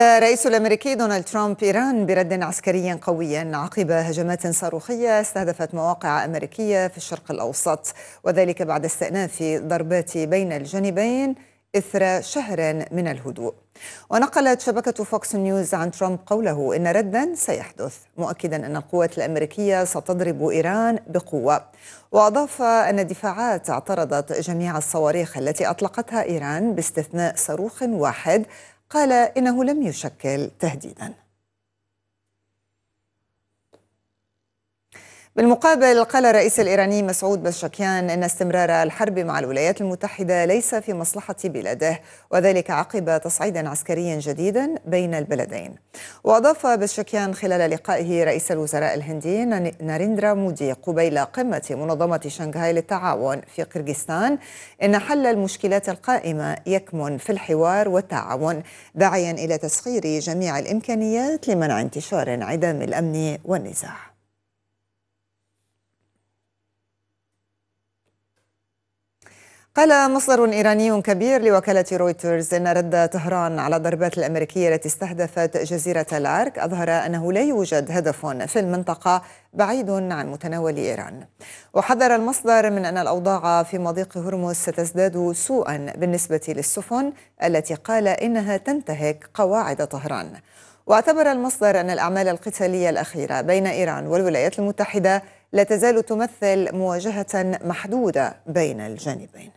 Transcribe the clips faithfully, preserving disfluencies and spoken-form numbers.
الرئيس الأمريكي دونالد ترامب إيران برد عسكري قوي عقب هجمات صاروخية استهدفت مواقع أمريكية في الشرق الأوسط، وذلك بعد استئناف ضربات بين الجانبين إثر شهر من الهدوء. ونقلت شبكة فوكس نيوز عن ترامب قوله إن ردا سيحدث، مؤكدا أن القوات الأمريكية ستضرب إيران بقوة. وأضاف أن الدفاعات اعترضت جميع الصواريخ التي أطلقتها إيران باستثناء صاروخ واحد قال إنه لم يشكل تهديدا. بالمقابل قال الرئيس الإيراني مسعود بزشكيان إن استمرار الحرب مع الولايات المتحدة ليس في مصلحة بلاده، وذلك عقب تصعيد عسكري جديد بين البلدين. وأضاف بزشكيان خلال لقائه رئيس الوزراء الهندي ناريندرا مودي قبيل قمة منظمة شنغهاي للتعاون في قرغيزستان إن حل المشكلات القائمة يكمن في الحوار والتعاون، داعيا إلى تسخير جميع الإمكانيات لمنع انتشار انعدام الأمن والنزاع. قال مصدر إيراني كبير لوكالة رويترز إن رد طهران على الضربات الأمريكية التي استهدفت جزيرة العرك أظهر أنه لا يوجد هدف في المنطقة بعيد عن متناول إيران. وحذر المصدر من أن الأوضاع في مضيق هرمز ستزداد سوءا بالنسبة للسفن التي قال إنها تنتهك قواعد طهران. واعتبر المصدر أن الأعمال القتالية الأخيرة بين إيران والولايات المتحدة لا تزال تمثل مواجهة محدودة بين الجانبين.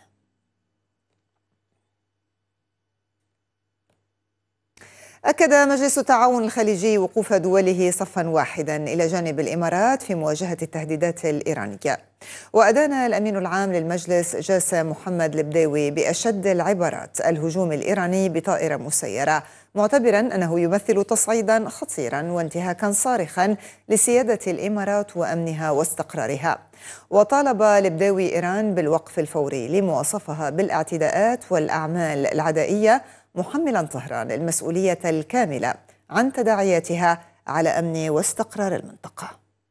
أكد مجلس التعاون الخليجي وقوف دوله صفا واحدا إلى جانب الإمارات في مواجهة التهديدات الإيرانية. وأدان الأمين العام للمجلس جاسم محمد البداوي بأشد العبارات الهجوم الإيراني بطائرة مسيرة، معتبرا أنه يمثل تصعيدا خطيرا وانتهاكا صارخا لسيادة الإمارات وأمنها واستقرارها. وطالب البداوي إيران بالوقف الفوري لما وصفها بالاعتداءات والأعمال العدائية، محملا طهران المسؤولية الكاملة عن تداعياتها على أمن واستقرار المنطقة.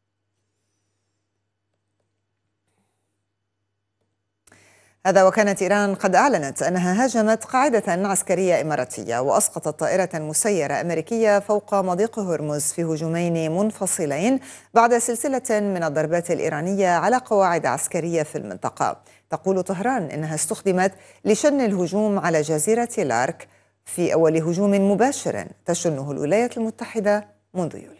هذا وكانت إيران قد أعلنت أنها هاجمت قاعدة عسكرية إماراتية وأسقطت طائرة مسيرة أمريكية فوق مضيق هرمز في هجومين منفصلين بعد سلسلة من الضربات الإيرانية على قواعد عسكرية في المنطقة. تقول طهران إنها استخدمت لشن الهجوم على جزيرة العرك في أول هجوم مباشر تشنه الولايات المتحدة منذ يوليو.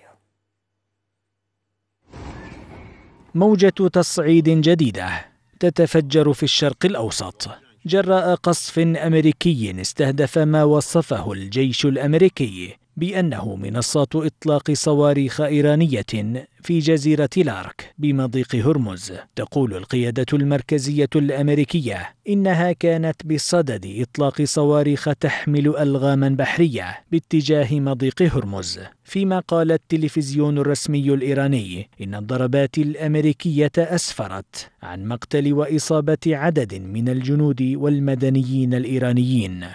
موجة تصعيد جديدة تتفجر في الشرق الأوسط جراء قصف أمريكي استهدف ما وصفه الجيش الأمريكي بأنه منصات إطلاق صواريخ إيرانية في جزيرة العرك بمضيق هرمز. تقول القيادة المركزية الأمريكية إنها كانت بصدد إطلاق صواريخ تحمل ألغاما بحرية باتجاه مضيق هرمز، فيما قال التلفزيون الرسمي الإيراني إن الضربات الأمريكية أسفرت عن مقتل وإصابة عدد من الجنود والمدنيين الإيرانيين.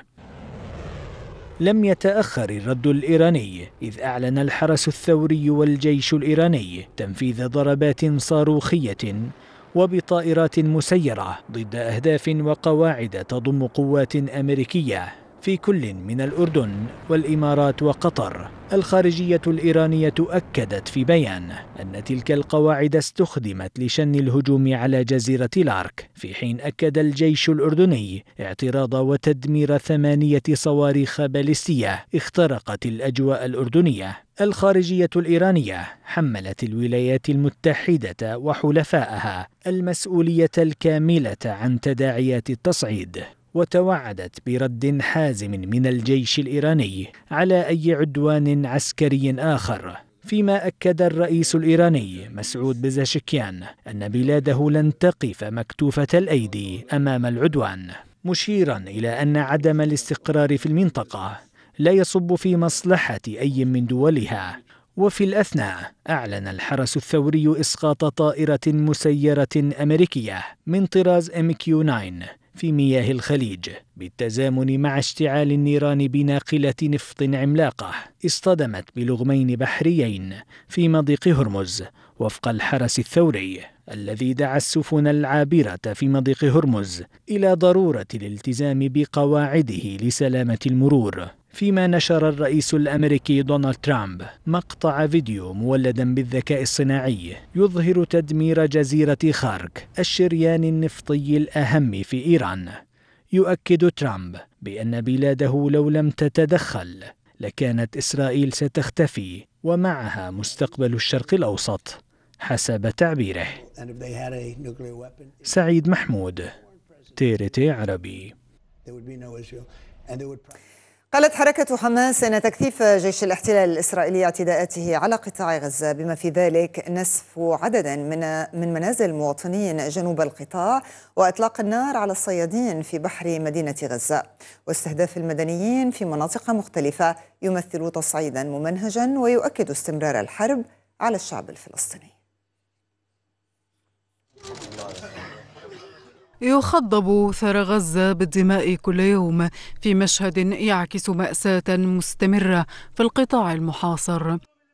لم يتأخر الرد الإيراني، إذ أعلن الحرس الثوري والجيش الإيراني تنفيذ ضربات صاروخية وبطائرات مسيرة ضد أهداف وقواعد تضم قوات أمريكية في كل من الأردن والإمارات وقطر. الخارجية الإيرانية أكدت في بيان أن تلك القواعد استخدمت لشن الهجوم على جزيرة العرك، في حين أكد الجيش الأردني اعتراض وتدمير ثمانية صواريخ باليستية اخترقت الأجواء الأردنية. الخارجية الإيرانية حملت الولايات المتحدة وحلفائها المسؤولية الكاملة عن تداعيات التصعيد، وتوعدت برد حازم من الجيش الإيراني على أي عدوان عسكري آخر. فيما أكد الرئيس الإيراني مسعود بزشكيان أن بلاده لن تقف مكتوفة الأيدي أمام العدوان، مشيرا إلى أن عدم الاستقرار في المنطقة لا يصب في مصلحة أي من دولها. وفي الأثناء أعلن الحرس الثوري إسقاط طائرة مسيرة أمريكية من طراز إم كيو تسعة في مياه الخليج بالتزامن مع اشتعال النيران بناقلة نفط عملاقة اصطدمت بلغمين بحريين في مضيق هرمز، وفق الحرس الثوري الذي دعا السفن العابرة في مضيق هرمز إلى ضرورة الالتزام بقواعده لسلامة المرور، فيما نشر الرئيس الأمريكي دونالد ترامب مقطع فيديو مولدا بالذكاء الصناعي يظهر تدمير جزيرة خارك الشريان النفطي الأهم في إيران. يؤكد ترامب بأن بلاده لو لم تتدخل لكانت إسرائيل ستختفي ومعها مستقبل الشرق الأوسط حسب تعبيره. سعيد محمود، تي تي عربي. قالت حركة حماس أن تكثيف جيش الاحتلال الإسرائيلي اعتداءاته على قطاع غزة بما في ذلك نسف عدد من من منازل المواطنين جنوب القطاع وإطلاق النار على الصيادين في بحر مدينة غزة واستهداف المدنيين في مناطق مختلفة يمثل تصعيدا ممنهجا ويؤكد استمرار الحرب على الشعب الفلسطيني. يخضب ثرى غزة بالدماء كل يوم في مشهد يعكس مأساة مستمرة في القطاع المحاصر.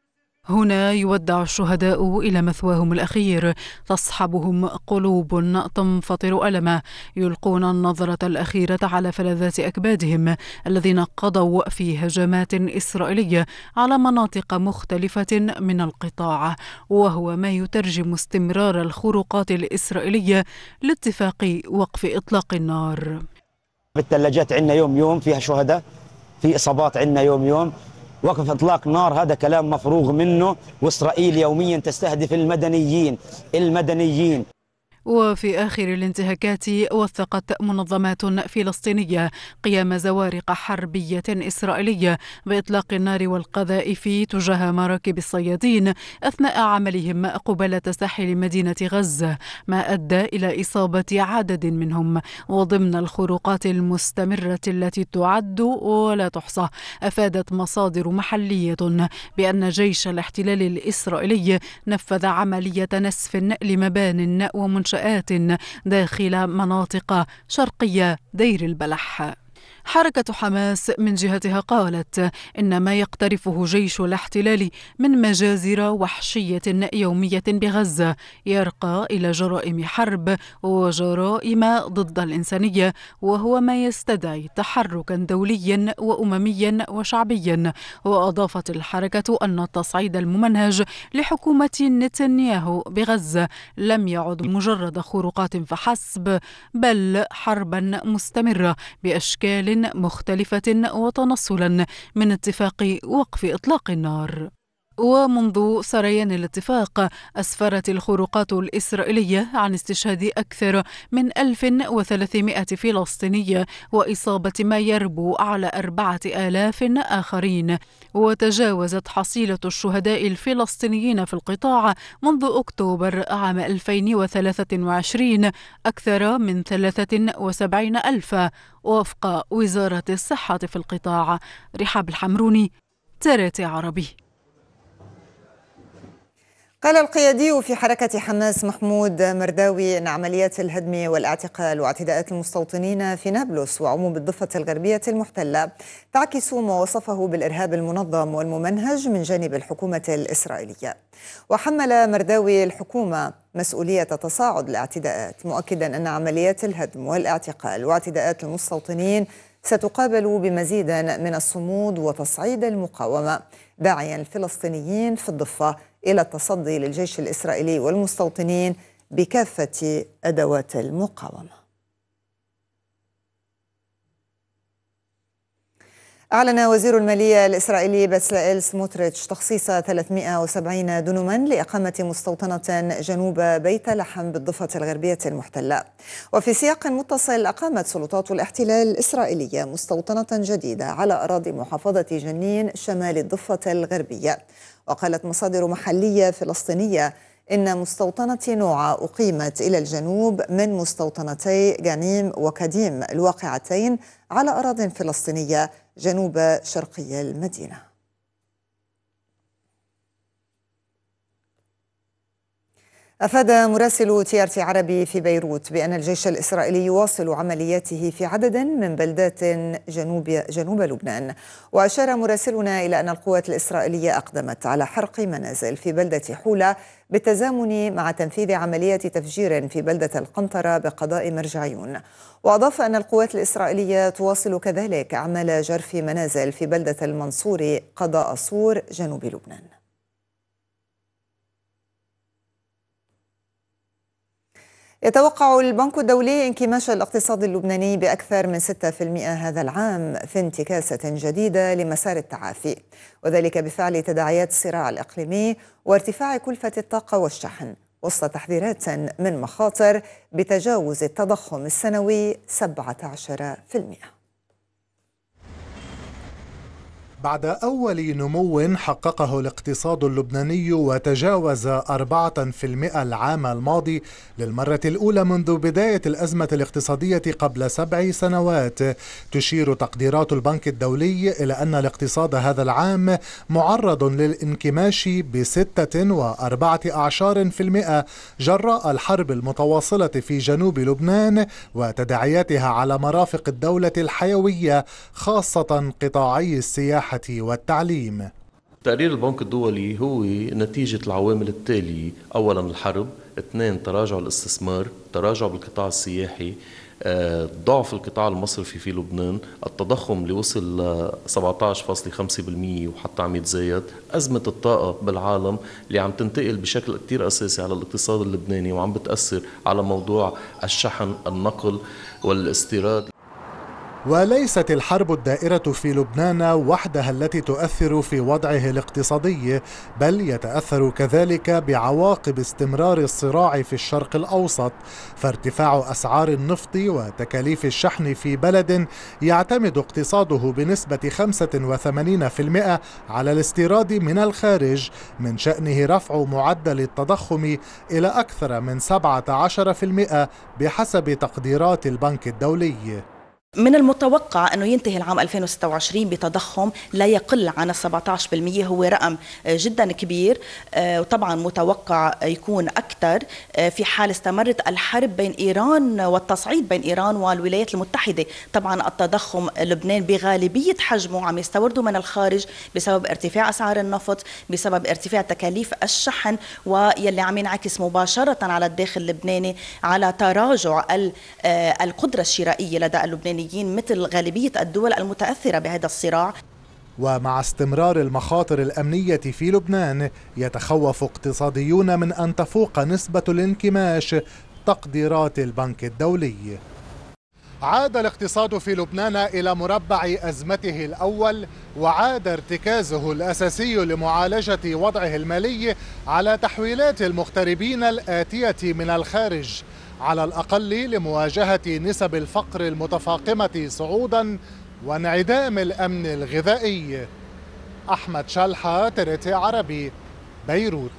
هنا يودع الشهداء إلى مثواهم الأخير، تصحبهم قلوب تنفطر ألمه، يلقون النظرة الأخيرة على فلذات أكبادهم الذين قضوا في هجمات إسرائيلية على مناطق مختلفة من القطاع، وهو ما يترجم استمرار الخروقات الإسرائيلية لاتفاق وقف إطلاق النار. بالثلاجات عندنا يوم يوم فيها شهداء، في إصابات عندنا يوم يوم. وقف إطلاق نار هذا كلام مفروغ منه، وإسرائيل يوميا تستهدف المدنيين المدنيين. وفي آخر الانتهاكات وثقت منظمات فلسطينية قيام زوارق حربية إسرائيلية بإطلاق النار والقذائف تجاه مراكب الصيادين أثناء عملهم قبالة ساحل مدينة غزة، ما أدى إلى إصابة عدد منهم. وضمن الخروقات المستمرة التي تعد ولا تحصى، أفادت مصادر محلية بأن جيش الاحتلال الإسرائيلي نفذ عملية نسف لمبان ومنشآت داخل مناطق شرقية دير البلح. حركة حماس من جهتها قالت إن ما يقترفه جيش الاحتلال من مجازر وحشية يومية بغزة يرقى إلى جرائم حرب وجرائم ضد الإنسانية، وهو ما يستدعي تحركا دوليا وأمميا وشعبيا. وأضافت الحركة أن التصعيد الممنهج لحكومة نتنياهو بغزة لم يعد مجرد خروقات فحسب، بل حربا مستمرة بأشكال مختلفة وتنصلا من اتفاق وقف إطلاق النار. ومنذ سريان الاتفاق أسفرت الخروقات الإسرائيلية عن استشهاد أكثر من ألف وثلاثمائة فلسطيني وإصابة ما يربو على أربعة آلاف آخرين، وتجاوزت حصيلة الشهداء الفلسطينيين في القطاع منذ أكتوبر عام ألفين وثلاثة وعشرين أكثر من ثلاثة وسبعين ألفا وفق وزارة الصحة في القطاع. رحاب الحمروني، تي تي عربي. قال القيادي في حركة حماس محمود مرداوي أن عمليات الهدم والاعتقال واعتداءات المستوطنين في نابلس وعموم الضفة الغربية المحتلة تعكس ما وصفه بالإرهاب المنظم والممنهج من جانب الحكومة الإسرائيلية. وحمل مرداوي الحكومة مسؤولية تصاعد الاعتداءات، مؤكدا أن عمليات الهدم والاعتقال واعتداءات المستوطنين ستقابل بمزيد من الصمود وتصعيد المقاومة، داعيا الفلسطينيين في الضفة إلى التصدي للجيش الإسرائيلي والمستوطنين بكافة أدوات المقاومة. أعلن وزير المالية الإسرائيلي بتسلائيل سموتريتش تخصيص ثلاثمائة وسبعين دنما لإقامة مستوطنة جنوب بيت لحم بالضفة الغربية المحتلة. وفي سياق متصل، أقامت سلطات الاحتلال الإسرائيلية مستوطنة جديدة على أراضي محافظة جنين شمال الضفة الغربية. وقالت مصادر محلية فلسطينية إن مستوطنة نوعا أقيمت إلى الجنوب من مستوطنتي غنيم وكديم الواقعتين على أراضٍ فلسطينية جنوب شرقي المدينة. أفاد مراسل تي آر تي عربي في بيروت بأن الجيش الإسرائيلي يواصل عملياته في عدد من بلدات جنوب جنوب لبنان. وأشار مراسلنا إلى أن القوات الإسرائيلية أقدمت على حرق منازل في بلدة حولة بالتزامن مع تنفيذ عملية تفجير في بلدة القنطرة بقضاء مرجعيون. وأضاف أن القوات الإسرائيلية تواصل كذلك أعمال جرف منازل في بلدة المنصور قضاء صور جنوب لبنان. يتوقع البنك الدولي انكماش الاقتصاد اللبناني بأكثر من ستة بالمئة هذا العام في انتكاسة جديدة لمسار التعافي، وذلك بفعل تداعيات الصراع الإقليمي وارتفاع كلفة الطاقة والشحن، وسط تحذيرات من مخاطر بتجاوز التضخم السنوي سبعة عشر بالمئة. بعد أول نمو حققه الاقتصاد اللبناني وتجاوز أربعة بالمئة العام الماضي للمرة الأولى منذ بداية الأزمة الاقتصادية قبل سبع سنوات، تشير تقديرات البنك الدولي إلى أن الاقتصاد هذا العام معرض للانكماش بستة وأربعة أعشار في المئة جراء الحرب المتواصلة في جنوب لبنان وتداعياتها على مرافق الدولة الحيوية خاصة قطاعي السياحة والتعليم. تقرير البنك الدولي هو نتيجة العوامل التالية: أولا الحرب، اثنين تراجع الاستثمار، تراجع بالقطاع السياحي، ضعف القطاع المصرفي في لبنان، التضخم اللي وصل ل سبعة عشر فاصلة خمسة بالمئة وحتى عم يتزايد، أزمة الطاقة بالعالم اللي عم تنتقل بشكل كتير أساسي على الاقتصاد اللبناني وعم بتأثر على موضوع الشحن، النقل والاستيراد. وليست الحرب الدائرة في لبنان وحدها التي تؤثر في وضعه الاقتصادي، بل يتأثر كذلك بعواقب استمرار الصراع في الشرق الأوسط، فارتفاع أسعار النفط وتكاليف الشحن في بلد يعتمد اقتصاده بنسبة خمسة وثمانين بالمئة على الاستيراد من الخارج من شأنه رفع معدل التضخم إلى أكثر من سبعة عشر بالمئة بحسب تقديرات البنك الدولي. من المتوقع أنه ينتهي العام ألفين وستة وعشرين بتضخم لا يقل عن سبعة عشر بالمئة، هو رقم جدا كبير، وطبعا متوقع يكون أكثر في حال استمرت الحرب بين إيران والتصعيد بين إيران والولايات المتحدة. طبعا التضخم لبنان بغالبية حجمه عم يستورده من الخارج بسبب ارتفاع أسعار النفط، بسبب ارتفاع تكاليف الشحن، ويلي عم ينعكس مباشرة على الداخل اللبناني على تراجع القدرة الشرائية لدى اللبنانيين مثل غالبية الدول المتأثرة بهذا الصراع. ومع استمرار المخاطر الأمنية في لبنان يتخوف اقتصاديون من أن تفوق نسبة الانكماش تقديرات البنك الدولي. عاد الاقتصاد في لبنان إلى مربع أزمته الأول، وعاد ارتكازه الأساسي لمعالجة وضعه المالي على تحويلات المغتربين الآتية من الخارج، على الأقل لمواجهة نسب الفقر المتفاقمة صعودا وانعدام الأمن الغذائي. أحمد شلحة، تي آر تي عربي، بيروت.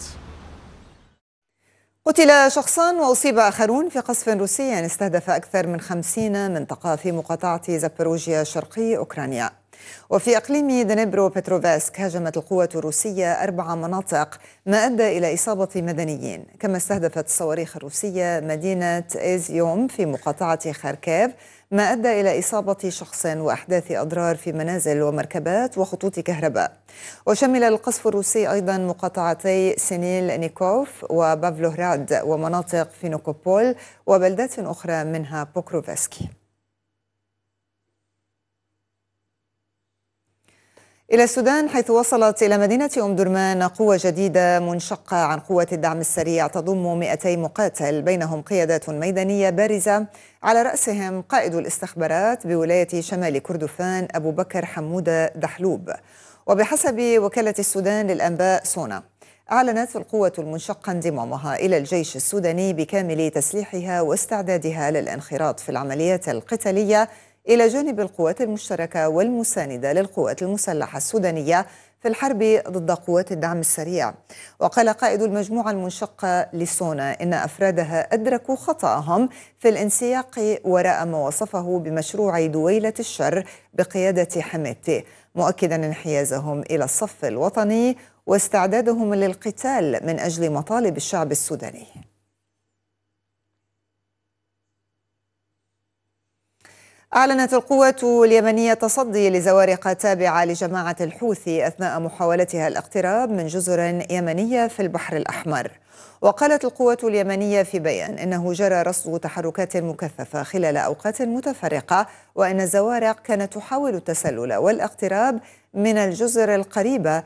قتل شخصان وأصيب آخرون في قصف روسي استهدف أكثر من خمسين منطقة في مقاطعة زابوروجيا شرقي أوكرانيا. وفي إقليم دنيبرو بتروفاسك هاجمت القوات الروسية أربع مناطق، ما أدى إلى إصابة مدنيين. كما استهدفت الصواريخ الروسية مدينة إيزيوم في مقاطعة خاركيف، ما أدى إلى إصابة شخص وأحداث أضرار في منازل ومركبات وخطوط كهرباء. وشمل القصف الروسي أيضا مقاطعتي سينيل نيكوف وبافلوهراد ومناطق فينوكوبول وبلدات أخرى منها بوكروفسكي. إلى السودان، حيث وصلت إلى مدينة أم درمان قوة جديدة منشقة عن قوة الدعم السريع تضم مئتي مقاتل، بينهم قيادات ميدانية بارزة على رأسهم قائد الاستخبارات بولاية شمال كردفان أبو بكر حمودة دحلوب. وبحسب وكالة السودان للأنباء سونا، أعلنت القوة المنشقة انضمامها إلى الجيش السوداني بكامل تسليحها واستعدادها للانخراط في العمليات القتالية إلى جانب القوات المشتركة والمساندة للقوات المسلحة السودانية في الحرب ضد قوات الدعم السريع. وقال قائد المجموعة المنشقة لسونا إن أفرادها أدركوا خطأهم في الانسياق وراء ما وصفه بمشروع دويلة الشر بقيادة حميدتي، مؤكدا انحيازهم إلى الصف الوطني واستعدادهم للقتال من أجل مطالب الشعب السوداني. أعلنت القوة اليمنية تصدي لزوارق تابعة لجماعة الحوثي أثناء محاولتها الاقتراب من جزر يمنية في البحر الأحمر. وقالت القوة اليمنية في بيان إنه جرى رصد تحركات مكثفة خلال أوقات متفرقة، وأن الزوارق كانت تحاول التسلل والاقتراب من الجزر القريبة